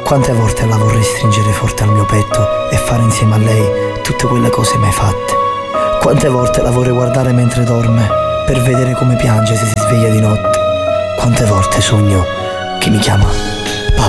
Quante volte la vorrei stringere forte al mio petto e fare insieme a lei tutte quelle cose mai fatte. Quante volte la vorrei guardare mentre dorme per vedere come piange se si sveglia di notte. Quante volte sogno che mi chiama